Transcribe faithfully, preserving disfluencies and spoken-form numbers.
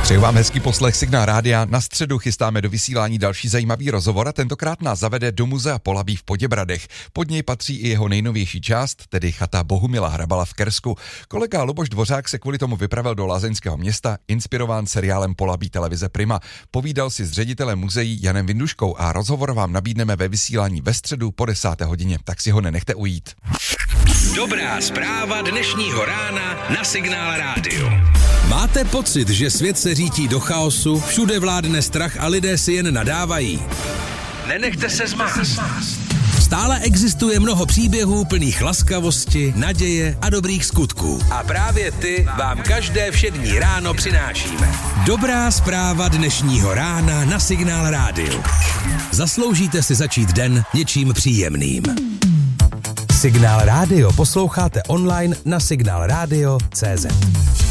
Přeju vám hezký poslech Signál rádia. Na středu chystáme do vysílání další zajímavý rozhovor a tentokrát nás zavede do muzea Polabí v Poděbradech. Pod něj patří i jeho nejnovější část, tedy chata Bohumila Hrabala v Kersku. Kolega Luboš Dvořák se kvůli tomu vypravil do lázeňského města, inspirován seriálem Polabí televize Prima. Povídal si s ředitelem muzeí Janem Vinduškou a rozhovor vám nabídneme ve vysílání ve středu po desáté hodině, tak si ho nenechte ujít. Dobrá zpráva dnešního rána na Signál rádio. Máte pocit, že svět se řítí do chaosu, všude vládne strach a lidé si jen nadávají? Nenechte se zmást. Stále existuje mnoho příběhů plných laskavosti, naděje a dobrých skutků. A právě ty vám každé všední ráno přinášíme. Dobrá zpráva dnešního rána na Signál rádiu. Zasloužíte si začít den něčím příjemným. Signál rádio posloucháte online na signál radio tečka cé zet.